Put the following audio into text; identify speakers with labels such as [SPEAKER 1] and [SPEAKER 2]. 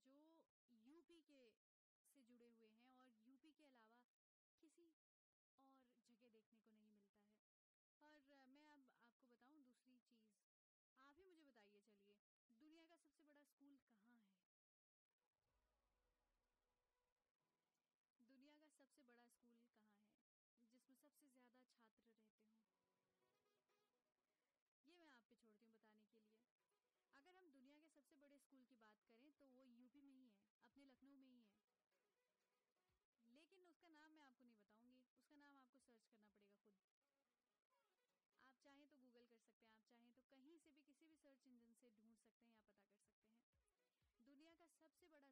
[SPEAKER 1] जो यूपी के से जुड़े हुए हैं और यूपी के अलावा किसी और जगह देखने को नहीं मिलता है। और मैं अब आपको बताऊं दूसरी चीज़। आप ही मुझे बताइए, चलिए, दुनिया का सबसे बड़ा स्कूल कहाँ है? दुनिया का सबसे बड़ा स्कूल कहाँ है जिसमें सबसे ज़्यादा छात्र रहते हों? ये मैं आप पे छोड़ती हूँ बताने के लिए। अगर हम दुनिया के सबसे बड़े स्कूल की बात करें तो वो यूपी में ही है, अपने लखनऊ में ही है। लेकिन उसका नाम मैं आपको नहीं बताऊंगी, उसका नाम आपको सर्च करना पड़ेगा खुद। आप चाहें तो गूगल कर सकते हैं, आप चाहें तो कहीं से भी किसी भी सर्च इंजन से ढूंढ सकते हैं या पता कर सकते हैं। दुनिया का सबसे बड़ा